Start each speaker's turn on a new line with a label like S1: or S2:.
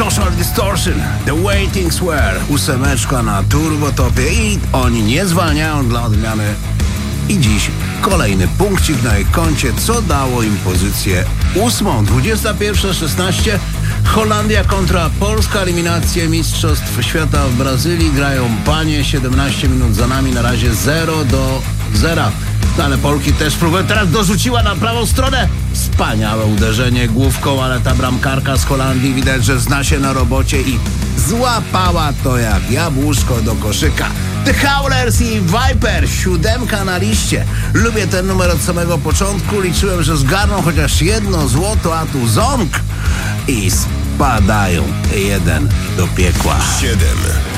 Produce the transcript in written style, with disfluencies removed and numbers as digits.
S1: Social Distortion, The Waiting Swear, 8 na turbotopie i oni nie zwalniają dla odmiany. I dziś kolejny punkcik na ich koncie, co dało im pozycję 8. 21:16. Holandia kontra Polska, eliminacje Mistrzostw Świata w Brazylii. Grają panie, 17 minut za nami, na razie 0-0. No ale Polki też próbują, teraz dorzuciła na prawą stronę. Wspaniałe uderzenie główką, ale ta bramkarka z Holandii widać, że zna się na robocie i złapała to jak jabłuszko do koszyka. The Howlers i Viper, 7 na liście. Lubię ten numer od samego początku, liczyłem, że zgarną chociaż jedno złoto, a tu ząg i spadają 1 do piekła.
S2: 7.